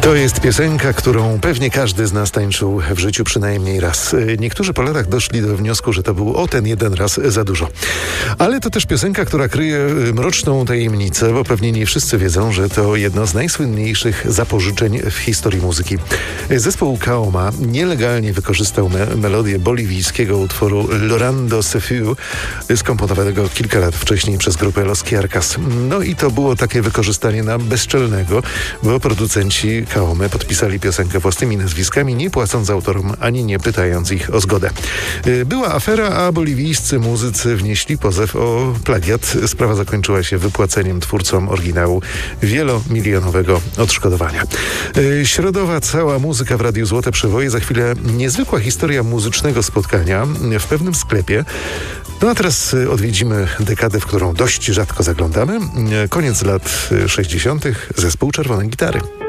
To jest piosenka, którą pewnie każdy z nas tańczył w życiu przynajmniej raz. Niektórzy po latach doszli do wniosku, że to był ten jeden raz za dużo. Ale to też piosenka, która kryje mroczną tajemnicę, bo pewnie nie wszyscy wiedzą, że to jedno z najsłynniejszych zapożyczeń w historii muzyki. Zespół Kaoma nielegalnie wykorzystał melodię boliwijskiego utworu Llorando Se Fue, skomponowanego kilka lat wcześniej przez grupę Los Kiarcas. No i to było takie wykorzystanie na bezczelnego, bo producenci Kaomy podpisali piosenkę własnymi nazwiskami, nie płacąc autorom, ani nie pytając ich o zgodę. Była afera, a boliwijscy muzycy wnieśli pozew o plagiat. Sprawa zakończyła się wypłaceniem twórcom oryginału wielomilionowego odszkodowania. Środowa cała muzyka w Radiu Złote Przewoje. Za chwilę niezwykła historia muzycznego spotkania w pewnym sklepie. No a teraz odwiedzimy dekadę, w którą dość rzadko zaglądamy. Koniec lat 60. Zespół Czerwonej Gitary.